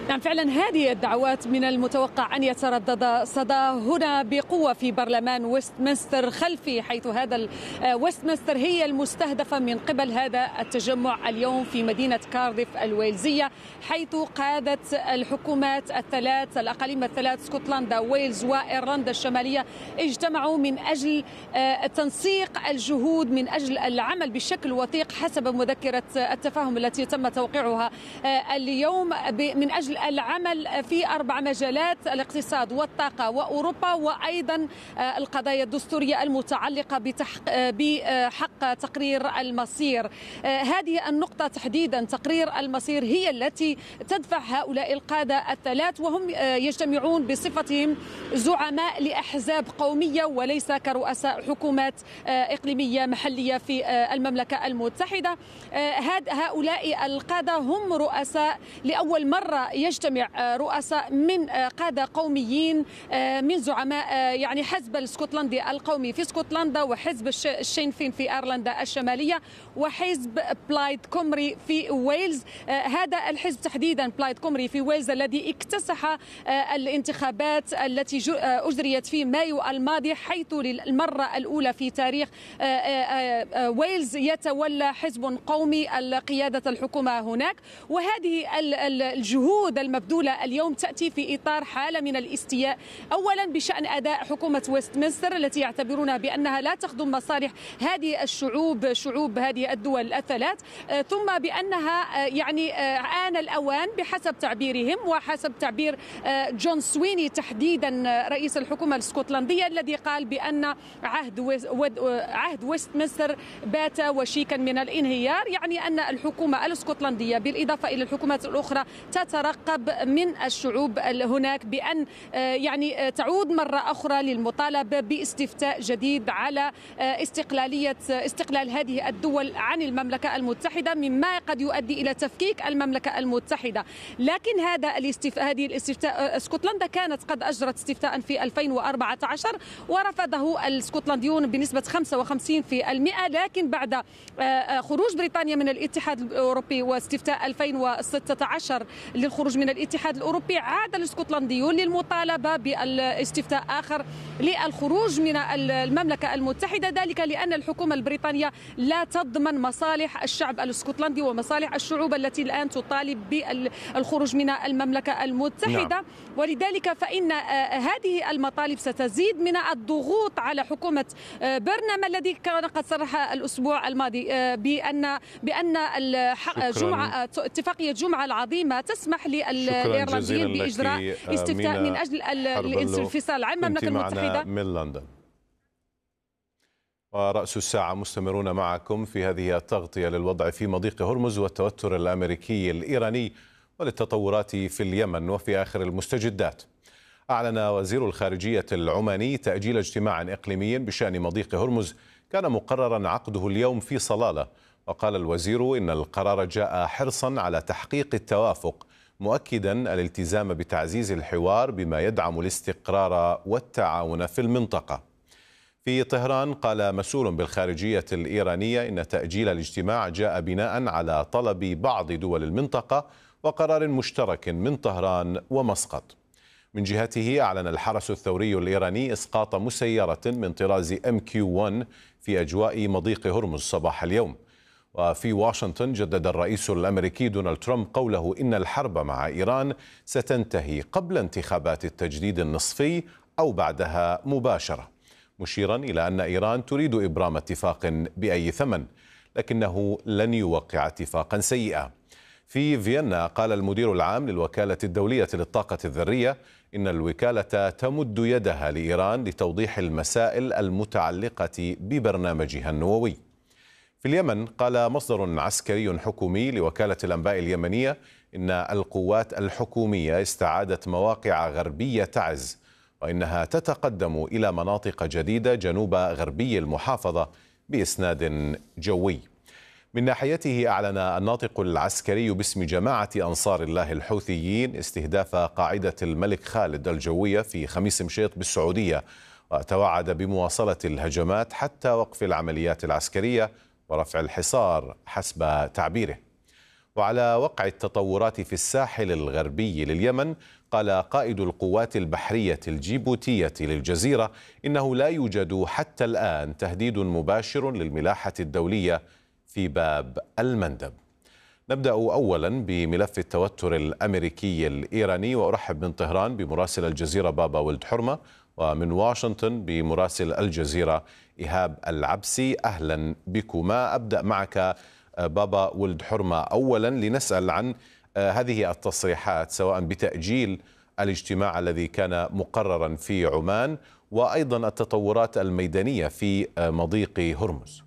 نعم فعلا هذه الدعوات من المتوقع أن يتردد صدى هنا بقوة في برلمان ويستمنستر خلفي، حيث هذا ويستمنستر هي المستهدفة من قبل هذا التجمع اليوم في مدينة كارديف الويلزية، حيث قادت الحكومات الثلاث الأقاليم الثلاث اسكتلندا ويلز وإيرلندا الشمالية اجتمعوا من أجل تنسيق الجهود من أجل العمل بشكل وثيق حسب مذكرة التفاهم التي تم توقيعها اليوم من أجل العمل في 4 مجالات: الاقتصاد والطاقة وأوروبا، وأيضا القضايا الدستورية المتعلقة بحق تقرير المصير. هذه النقطة تحديدا تقرير المصير هي التي تدفع هؤلاء القادة الثلاث، وهم يجتمعون بصفتهم زعماء لأحزاب قومية وليس كرؤساء حكومات إقليمية محلية في المملكة المتحدة. هؤلاء القادة هم رؤساء لأول مرة يجتمع رؤساء من قادة قوميين من زعماء يعني حزب الاسكتلندي القومي في اسكتلندا، وحزب الشين فين في ايرلندا الشمالية، وحزب بلايد كومري في ويلز. هذا الحزب تحديدا بلايد كومري في ويلز الذي اكتسح الانتخابات التي أجريت في مايو الماضي، حيث للمرة الأولى في تاريخ ويلز يتولى حزب قومي قيادة الحكومة هناك. وهذه الجهود المبذولة اليوم تأتي في إطار حالة من الاستياء، أولا بشأن أداء حكومة ويستمنستر التي يعتبرونها بأنها لا تخدم مصالح هذه الشعوب، شعوب هذه الدول الثلاث، ثم بأنها يعني آن الأوان بحسب تعبيرهم وحسب تعبير جون سويني تحديدا رئيس الحكومة الاسكتلندية، الذي قال بأن عهد ويستمنستر بات وشيكا من الانهيار، يعني أن الحكومة الاسكتلندية بالإضافة إلى الحكومات الأخرى تترقب من الشعوب هناك بأن يعني تعود مرة أخرى للمطالبة باستفتاء جديد على استقلال هذه الدول عن المملكة المتحدة، مما قد يؤدي إلى تفكيك المملكة المتحدة. لكن هذه الاستفتاء اسكتلندا كانت قد أجرت استفتاء في 2014 ورفضه الاسكتلنديون بنسبة 55%، لكن بعد خروج بريطانيا من الاتحاد الأوروبي واستفتاء 2016 للخروج من الاتحاد الأوروبي، عاد الاسكتلنديون للمطالبة بالاستفتاء آخر للخروج من المملكة المتحدة، ذلك لأن الحكومة البريطانية لا تضمن مصالح الشعب الاسكتلندي ومصالح الشعوب التي الآن تطالب بالخروج من المملكة المتحدة. نعم. ولذلك فإن هذه المطالب ستزيد من الضغوط على حكومة برنام، الذي كان قد صرح الأسبوع الماضي بأن اتفاقية جمعة العظيمة تسمح للإيرلنديين بإجراء استفتاء من أجل الانفصال عن المملكة المتحدة. من لندن. ورأس الساعة مستمرون معكم في هذه التغطية للوضع في مضيق هرمز والتوتر الأمريكي الإيراني وللتطورات في اليمن وفي آخر المستجدات. أعلن وزير الخارجية العماني تأجيل اجتماع إقليمي بشأن مضيق هرمز كان مقررا عقده اليوم في صلالة. وقال الوزير إن القرار جاء حرصا على تحقيق التوافق، مؤكدا الالتزام بتعزيز الحوار بما يدعم الاستقرار والتعاون في المنطقة. في طهران قال مسؤول بالخارجية الإيرانية إن تأجيل الاجتماع جاء بناء على طلب بعض دول المنطقة وقرار مشترك من طهران ومسقط. من جهته أعلن الحرس الثوري الإيراني إسقاط مسيرة من طراز MQ-1 في أجواء مضيق هرمز صباح اليوم. وفي واشنطن جدد الرئيس الأمريكي دونالد ترامب قوله إن الحرب مع إيران ستنتهي قبل انتخابات التجديد النصفي أو بعدها مباشرة، مشيرا إلى أن إيران تريد إبرام اتفاق بأي ثمن، لكنه لن يوقع اتفاقا سيئا. في فيينا قال المدير العام للوكالة الدولية للطاقة الذرية إن الوكالة تمد يدها لإيران لتوضيح المسائل المتعلقة ببرنامجها النووي. في اليمن قال مصدر عسكري حكومي لوكالة الأنباء اليمنية إن القوات الحكومية استعادت مواقع غربية تعز، وإنها تتقدم إلى مناطق جديدة جنوب غربي المحافظة بإسناد جوي. من ناحيته أعلن الناطق العسكري باسم جماعة أنصار الله الحوثيين استهداف قاعدة الملك خالد الجوية في خميس مشيط بالسعودية، وتوعد بمواصلة الهجمات حتى وقف العمليات العسكرية ورفع الحصار حسب تعبيره. وعلى وقع التطورات في الساحل الغربي لليمن، قال قائد القوات البحرية الجيبوتية للجزيرة إنه لا يوجد حتى الآن تهديد مباشر للملاحة الدولية في باب المندب. نبدأ أولا بملف التوتر الأمريكي الإيراني، وأرحب من طهران بمراسل الجزيرة بابا ولد حرمة، ومن واشنطن بمراسل الجزيرة إيهاب العبسي. أهلا بكما. أبدأ معك بابا ولد حرمة أولا لنسأل عن هذه التصريحات، سواء بتأجيل الاجتماع الذي كان مقررا في عمان، وأيضا التطورات الميدانية في مضيق هرمز.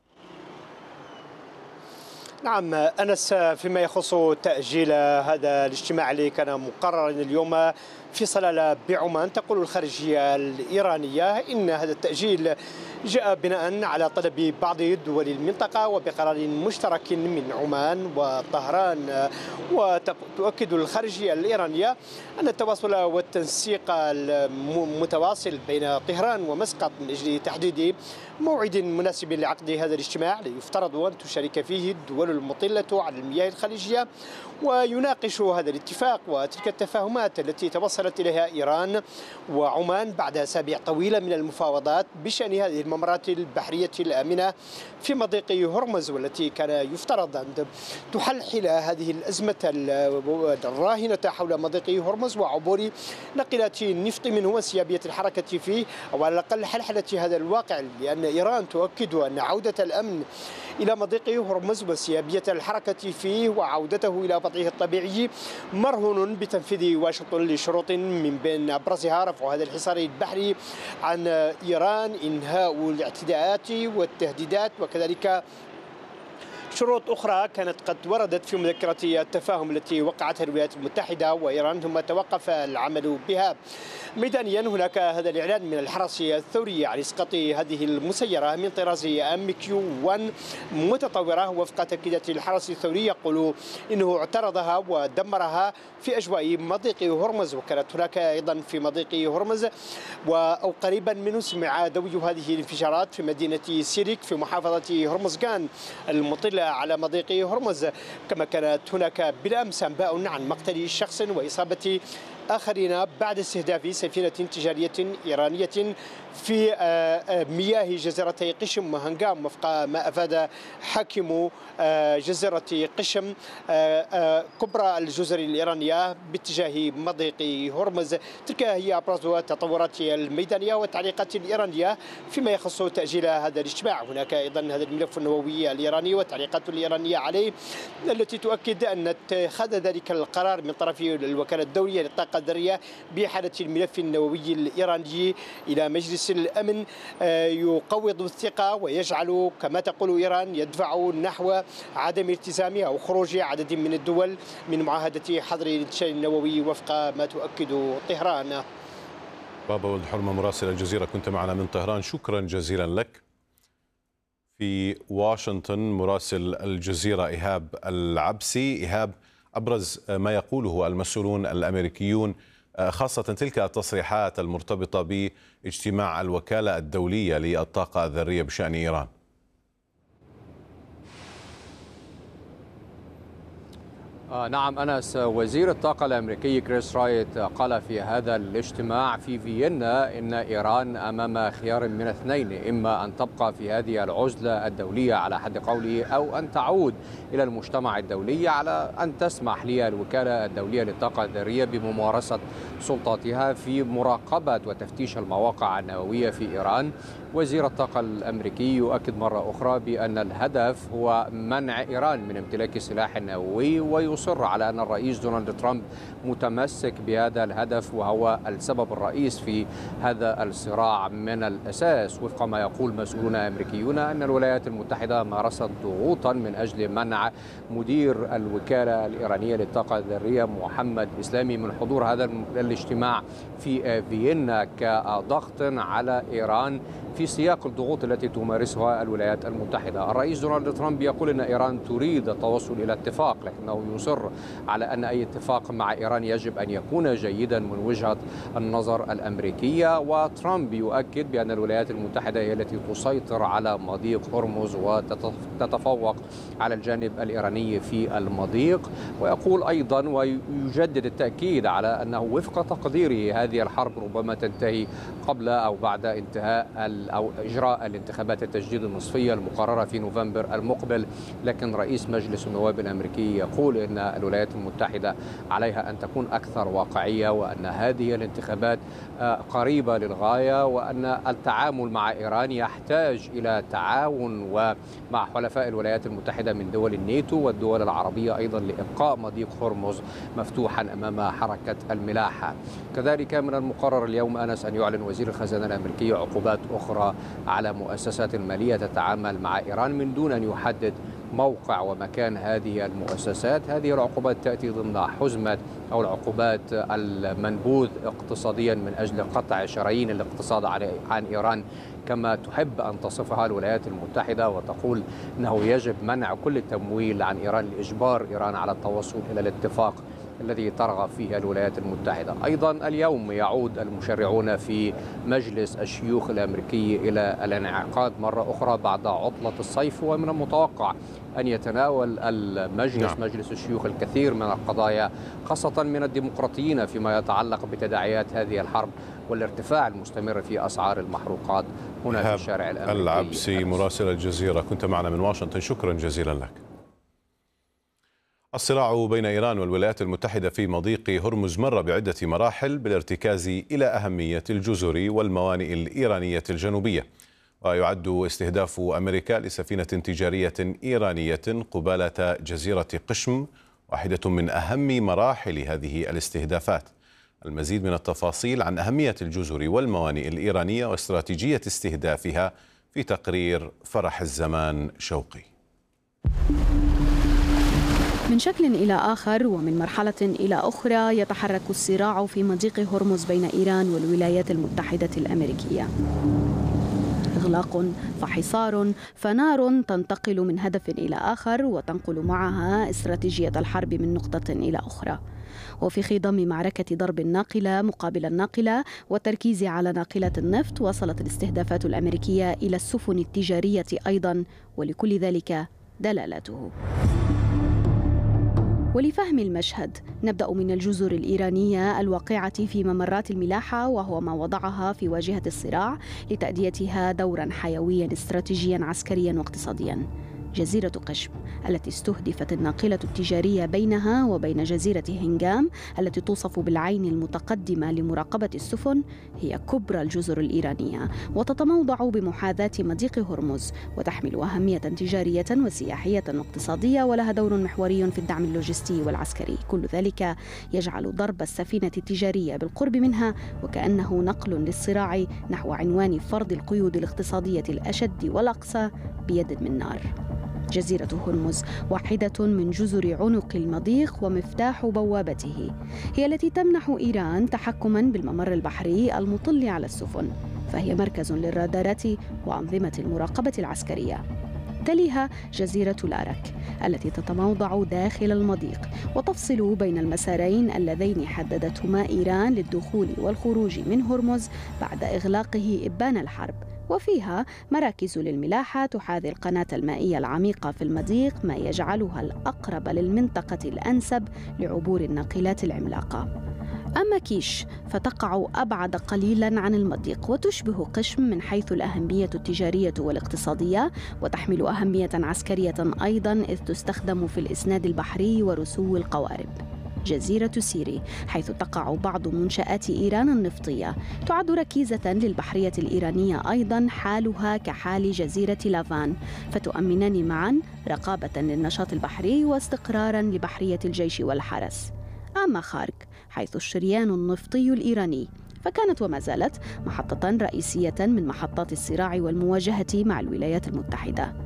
نعم أنس، فيما يخص تأجيل هذا الاجتماع الذي كان مقررا اليوم في صلالة بعمان، تقول الخارجية الإيرانية إن هذا التأجيل جاء بناء على طلب بعض دول المنطقة وبقرار مشترك من عمان وطهران. وتؤكد الخارجية الإيرانية أن التواصل والتنسيق المتواصل بين طهران ومسقط من أجل تحديد موعد مناسب لعقد هذا الاجتماع الذي يفترض أن تشارك فيه الدول المطلة على المياه الخليجية، ويناقش هذا الاتفاق وتلك التفاهمات التي توصلت إليها إيران وعمان بعد أسابيع طويلة من المفاوضات بشأن هذه الممرات البحرية الآمنة في مضيق هرمز، والتي كان يفترض أن تحلحل هذه الأزمة الراهنة حول مضيق هرمز وعبور ناقلات النفط منه وانسيابية الحركة فيه، أو على الأقل حلحلة هذا الواقع، لأن إيران تؤكد أن عودة الأمن إلى مضيق هرمز وانسيابية الحركة فيه وعودته إلى وضعه الطبيعي مرهون بتنفيذ واشنطن لشروط من بين أبرزها رفع هذا الحصار البحري عن إيران، إنهاء الاعتداءات والتهديدات، وكذلك شروط أخرى كانت قد وردت في مذكرة التفاهم التي وقعتها الولايات المتحدة وإيران، ثم توقف العمل بها. ميدانيا هناك هذا الإعلان من الحرس الثوري عن إسقاط هذه المسيرة من طراز MQ-1 متطورة وفق تأكيدات الحرس الثوري، يقول إنه اعترضها ودمرها في أجواء مضيق هرمز. وكانت هناك أيضا في مضيق هرمز أو قريبا منه سمع دوي هذه الانفجارات في مدينة سيريك في محافظة هرمزغان المطلة على مضيق هرمز، كما كانت هناك بالأمس أنباء عن مقتل شخص وإصابة آخرين بعد استهداف سفينة تجارية إيرانية في مياه جزيرتي قشم وهنغام، وفق ما أفاد حاكم جزيرة قشم كبرى الجزر الإيرانية باتجاه مضيق هرمز. تلك هي أبرز التطورات الميدانية والتعليقات الإيرانية فيما يخص تأجيل هذا الاجتماع. هناك أيضا هذا الملف النووي الإيراني والتعليقات الإيرانية عليه، التي تؤكد أن اتخاذ ذلك القرار من طرف الوكالة الدولية للطاقة الذرية بإحالة الملف النووي الإيراني إلى مجلس الأمن يقوض الثقة ويجعل كما تقول إيران يدفع نحو عدم التزام أو خروج عدد من الدول من معاهدة حظر الانتشار النووي وفق ما تؤكد طهران. بابا ولد حرمة مراسل الجزيرة، كنت معنا من طهران، شكرا جزيلا لك. في واشنطن مراسل الجزيرة إيهاب العبسي. إيهاب، أبرز ما يقوله المسؤولون الأمريكيون خاصة تلك التصريحات المرتبطة باجتماع الوكالة الدولية للطاقة الذرية بشأن إيران. نعم أنس، وزير الطاقة الأمريكي كريس رايت قال في هذا الاجتماع في فيينا إن إيران أمام خيار من اثنين، إما أن تبقى في هذه العزلة الدولية على حد قوله، أو أن تعود إلى المجتمع الدولي على أن تسمح للوكالة الدولية للطاقة الذرية بممارسة سلطاتها في مراقبة وتفتيش المواقع النووية في إيران. وزير الطاقة الأمريكي يؤكد مرة أخرى بأن الهدف هو منع إيران من امتلاك السلاح النووي، ويصر على أن الرئيس دونالد ترامب متمسك بهذا الهدف، وهو السبب الرئيس في هذا الصراع من الأساس. وفق ما يقول مسؤولون أمريكيون أن الولايات المتحدة مارست ضغوطا من أجل منع مدير الوكالة الإيرانية للطاقة الذرية محمد إسلامي من حضور هذا الاجتماع في فيينا كضغط على إيران في سياق الضغوط التي تمارسها الولايات المتحدة. الرئيس دونالد ترامب يقول أن إيران تريد التوصل إلى اتفاق، لكنه يصر على أن أي اتفاق مع إيران يجب أن يكون جيدا من وجهة النظر الأمريكية. وترامب يؤكد بأن الولايات المتحدة هي التي تسيطر على مضيق هرمز وتتفوق على الجانب الإيراني في المضيق. ويقول أيضا ويجدد التأكيد على أنه وفق تقديره هذه الحرب ربما تنتهي قبل أو بعد انتهاء أو إجراء الانتخابات التجديد النصفية المقررة في نوفمبر المقبل. لكن رئيس مجلس النواب الأمريكي يقول أن الولايات المتحدة عليها أن تكون أكثر واقعية، وأن هذه الانتخابات قريبة للغاية، وأن التعامل مع إيران يحتاج إلى تعاون ومع حلفاء الولايات المتحدة من دول الناتو والدول العربية أيضا لإبقاء مضيق هرمز مفتوحا أمام حركة الملاحة. كذلك من المقرر اليوم أنس أن يعلن وزير الخزانة الأمريكي عقوبات أخرى على مؤسسات مالية تتعامل مع إيران من دون أن يحدد موقع ومكان هذه المؤسسات. هذه العقوبات تأتي ضمن حزمة أو العقوبات المنبوذ اقتصاديا من أجل قطع شرايين الاقتصاد عن إيران كما تحب أن تصفها الولايات المتحدة، وتقول أنه يجب منع كل التمويل عن إيران لإجبار إيران على التوصل إلى الاتفاق الذي ترغب فيه الولايات المتحدة. أيضا اليوم يعود المشرعون في مجلس الشيوخ الأمريكي إلى الانعقاد مرة أخرى بعد عطلة الصيف، ومن المتوقع أن يتناول مجلس الشيوخ الكثير من القضايا خاصة من الديمقراطيين فيما يتعلق بتداعيات هذه الحرب والارتفاع المستمر في أسعار المحروقات هنا في الشارع الأمريكي. العبسي مراسل الجزيرة، كنت معنا من واشنطن، شكرا جزيلا لك. الصراع بين إيران والولايات المتحدة في مضيق هرمز مر بعدة مراحل بالارتكاز إلى أهمية الجزر والموانئ الإيرانية الجنوبية. ويعد استهداف أمريكا لسفينة تجارية إيرانية قبالة جزيرة قشم واحدة من أهم مراحل هذه الاستهدافات. المزيد من التفاصيل عن أهمية الجزر والموانئ الإيرانية واستراتيجية استهدافها في تقرير فرح الزمان شوقي. من شكل إلى آخر ومن مرحلة إلى أخرى يتحرك الصراع في مضيق هرمز بين إيران والولايات المتحدة الأمريكية. إغلاق فحصار فنار تنتقل من هدف إلى آخر وتنقل معها استراتيجية الحرب من نقطة إلى أخرى. وفي خضم معركة ضرب الناقلة مقابل الناقلة والتركيز على ناقلة النفط، وصلت الاستهدافات الأمريكية إلى السفن التجارية أيضا، ولكل ذلك دلالته. ولفهم المشهد نبدأ من الجزر الإيرانية الواقعة في ممرات الملاحة، وهو ما وضعها في واجهة الصراع لتأديتها دورا حيويا استراتيجيا عسكريا واقتصاديا. جزيرة قشم التي استهدفت الناقلة التجارية بينها وبين جزيرة هنجام التي توصف بالعين المتقدمة لمراقبة السفن هي كبرى الجزر الإيرانية، وتتموضع بمحاذاة مضيق هرمز، وتحمل أهمية تجارية وسياحية واقتصادية، ولها دور محوري في الدعم اللوجستي والعسكري. كل ذلك يجعل ضرب السفينة التجارية بالقرب منها وكأنه نقل للصراع نحو عنوان فرض القيود الاقتصادية الأشد والأقصى بيد من نار. جزيرة هرمز واحدة من جزر عنق المضيق ومفتاح بوابته، هي التي تمنح إيران تحكماً بالممر البحري المطل على السفن، فهي مركز للرادارات وأنظمة المراقبة العسكرية. تليها جزيرة الأرك التي تتموضع داخل المضيق وتفصل بين المسارين اللذين حددتهما إيران للدخول والخروج من هرمز بعد إغلاقه إبان الحرب، وفيها مراكز للملاحة تحاذي القناة المائية العميقة في المضيق، ما يجعلها الأقرب للمنطقة الأنسب لعبور الناقلات العملاقة. أما كيش فتقع أبعد قليلاً عن المضيق وتشبه قشم من حيث الأهمية التجارية والاقتصادية، وتحمل أهمية عسكرية أيضاً إذ تستخدم في الإسناد البحري ورسو القوارب. جزيرة سيري حيث تقع بعض منشآت إيران النفطية تعد ركيزة للبحرية الإيرانية أيضاً، حالها كحال جزيرة لافان، فتؤمنان معاً رقابة للنشاط البحري واستقراراً لبحرية الجيش والحرس. أما خارك حيث الشريان النفطي الإيراني فكانت وما زالت محطة رئيسية من محطات الصراع والمواجهة مع الولايات المتحدة.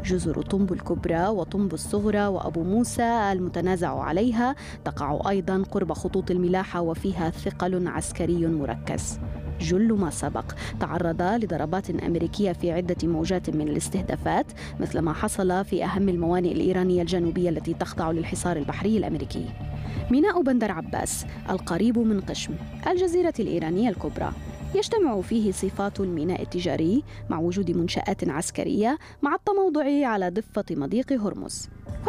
جزر طنب الكبرى وطنب الصغرى وأبو موسى المتنازع عليها تقع أيضا قرب خطوط الملاحة وفيها ثقل عسكري مركز. جل ما سبق تعرض لضربات أمريكية في عدة موجات من الاستهدافات، مثل ما حصل في أهم الموانئ الإيرانية الجنوبية التي تخضع للحصار البحري الأمريكي. ميناء بندر عباس القريب من قشم الجزيرة الإيرانية الكبرى يجتمع فيه صفات الميناء التجاري مع وجود منشآت عسكرية مع التموضع على ضفة مضيق هرمز.